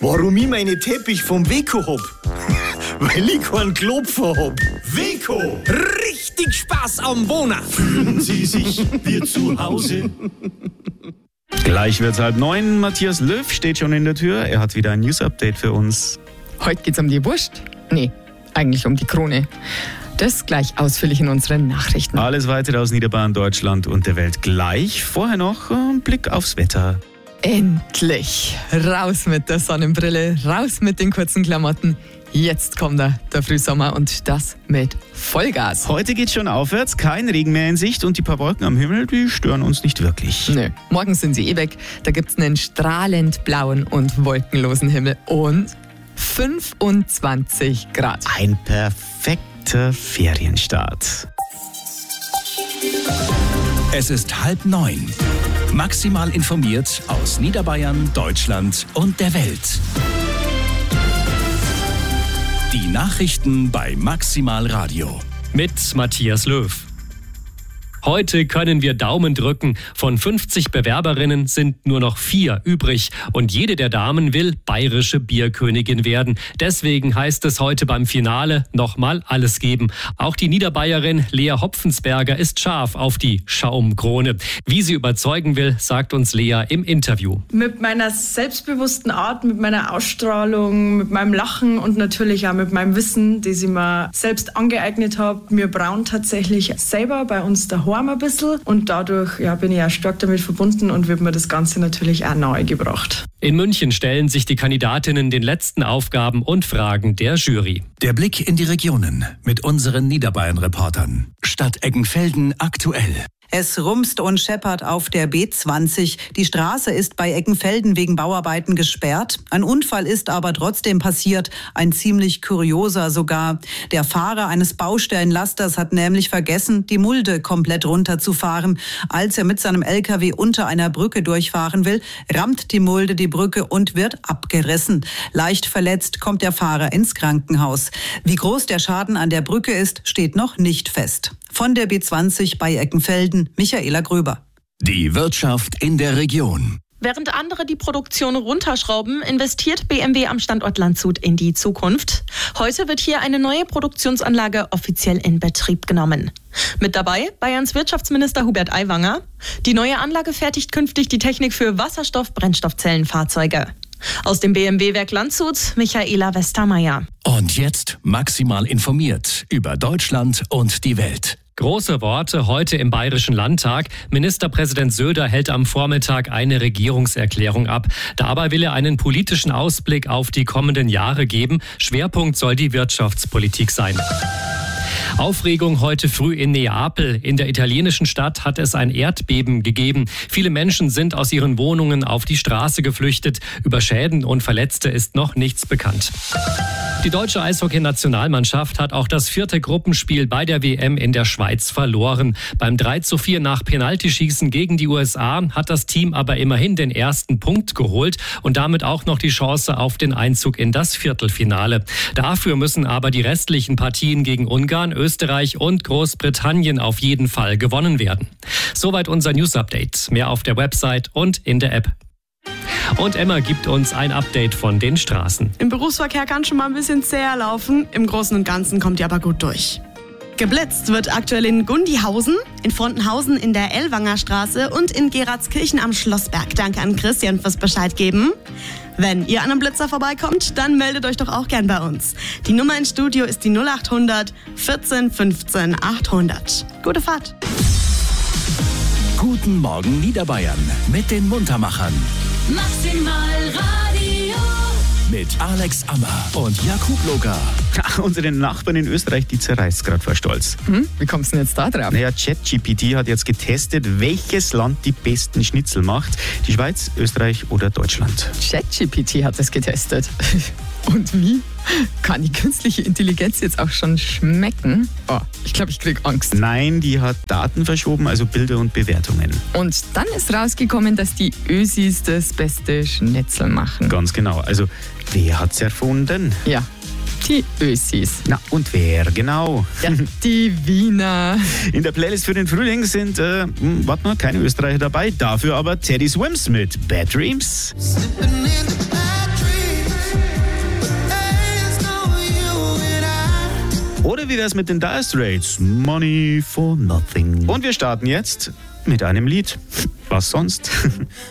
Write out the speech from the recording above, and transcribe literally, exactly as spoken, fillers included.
Warum ich meine Teppich vom Weco hab? Weil ich keinen Klopfer hab. Weco, richtig Spaß am Wohnen. Fühlen Sie sich wie zu Hause. Gleich wird's halb neun. Matthias Löw steht schon in der Tür. Er hat wieder ein News-Update für uns. Heute geht's um die Wurst. Nee, eigentlich um die Krone. Das gleich ausführlich in unseren Nachrichten. Alles weitere aus Niederbayern, Deutschland und der Welt gleich. Vorher noch ein Blick aufs Wetter. Endlich! Raus mit der Sonnenbrille, raus mit den kurzen Klamotten. Jetzt kommt er, der Frühsommer, und das mit Vollgas. Heute geht's schon aufwärts, kein Regen mehr in Sicht und die paar Wolken am Himmel, die stören uns nicht wirklich. Nö, morgen sind sie eh weg. Da gibt's einen strahlend blauen und wolkenlosen Himmel und fünfundzwanzig Grad. Ein perfekter Ferienstart. Es ist halb neun. Maximal informiert aus Niederbayern, Deutschland und der Welt. Die Nachrichten bei Maximal Radio. Mit Matthias Löw. Heute können wir Daumen drücken. Von fünfzig Bewerberinnen sind nur noch vier übrig. Und jede der Damen will bayerische Bierkönigin werden. Deswegen heißt es heute beim Finale nochmal alles geben. Auch die Niederbayerin Lea Hopfensberger ist scharf auf die Schaumkrone. Wie sie überzeugen will, sagt uns Lea im Interview. Mit meiner selbstbewussten Art, mit meiner Ausstrahlung, mit meinem Lachen und natürlich auch mit meinem Wissen, das ich mir selbst angeeignet habe. Wir brauen tatsächlich selber bei uns daheim ein bisschen und dadurch ja, bin ich auch stark damit verbunden und wird mir das Ganze natürlich auch nahe gebracht. In München stellen sich die Kandidatinnen den letzten Aufgaben und Fragen der Jury. Der Blick in die Regionen mit unseren Niederbayern-Reportern. Stadt Eggenfelden aktuell. Es rumst und scheppert auf der B zwanzig. Die Straße ist bei Eggenfelden wegen Bauarbeiten gesperrt. Ein Unfall ist aber trotzdem passiert, ein ziemlich kurioser sogar. Der Fahrer eines Baustellenlasters hat nämlich vergessen, die Mulde komplett runterzufahren. Als er mit seinem L K W unter einer Brücke durchfahren will, rammt die Mulde die Brücke und wird abgerissen. Leicht verletzt kommt der Fahrer ins Krankenhaus. Wie groß der Schaden an der Brücke ist, steht noch nicht fest. Von der B zwanzig bei Eggenfelden, Michaela Gröber. Die Wirtschaft in der Region. Während andere die Produktion runterschrauben, investiert B M W am Standort Landshut in die Zukunft. Heute wird hier eine neue Produktionsanlage offiziell in Betrieb genommen. Mit dabei Bayerns Wirtschaftsminister Hubert Aiwanger. Die neue Anlage fertigt künftig die Technik für Wasserstoff-Brennstoffzellenfahrzeuge. Aus dem B M W-Werk Landshut, Michaela Westermeier. Und jetzt maximal informiert über Deutschland und die Welt. Große Worte heute im Bayerischen Landtag. Ministerpräsident Söder hält am Vormittag eine Regierungserklärung ab. Dabei will er einen politischen Ausblick auf die kommenden Jahre geben. Schwerpunkt soll die Wirtschaftspolitik sein. Aufregung heute früh in Neapel. In der italienischen Stadt hat es ein Erdbeben gegeben. Viele Menschen sind aus ihren Wohnungen auf die Straße geflüchtet. Über Schäden und Verletzte ist noch nichts bekannt. Die deutsche Eishockey-Nationalmannschaft hat auch das vierte Gruppenspiel bei der W M in der Schweiz verloren. Beim drei zu vier nach Penaltyschießen gegen die U S A hat das Team aber immerhin den ersten Punkt geholt und damit auch noch die Chance auf den Einzug in das Viertelfinale. Dafür müssen aber die restlichen Partien gegen Ungarn, Österreich und Großbritannien auf jeden Fall gewonnen werden. Soweit unser News-Update. Mehr auf der Website und in der App. Und Emma gibt uns ein Update von den Straßen. Im Berufsverkehr kann schon mal ein bisschen zäher laufen. Im Großen und Ganzen kommt ihr aber gut durch. Geblitzt wird aktuell in Gundihausen, in Frontenhausen in der Ellwanger Straße und in Geratskirchen am Schlossberg. Danke an Christian fürs Bescheid geben. Wenn ihr an einem Blitzer vorbeikommt, dann meldet euch doch auch gern bei uns. Die Nummer ins Studio ist die null acht hundert vierzehn fünfzehn achthundert. Gute Fahrt. Guten Morgen Niederbayern mit den Muntermachern. Maximal Radio. Mit Alex Ammer und Jakub Loga. Ach, unsere Nachbarn in Österreich, die zerreißt gerade vor Stolz. Hm, wie kommst du denn jetzt da drauf? Naja, ChatGPT hat jetzt getestet, welches Land die besten Schnitzel macht. Die Schweiz, Österreich oder Deutschland. ChatGPT hat das getestet. Und wie? Kann die künstliche Intelligenz jetzt auch schon schmecken? Oh, ich glaube, ich krieg Angst. Nein, die hat Daten verschoben, also Bilder und Bewertungen. Und dann ist rausgekommen, dass die Ösis das beste Schnitzel machen. Ganz genau. Also, wer hat's erfunden? Ja, die Ösis. Na, und wer genau? Ja, die Wiener. In der Playlist für den Frühling sind, äh, warte mal, keine Österreicher dabei, dafür aber Teddy Swims mit Bad Dreams. wie wär's mit den Dire Straits? Money for nothing. Und wir starten jetzt mit einem Lied. Was sonst?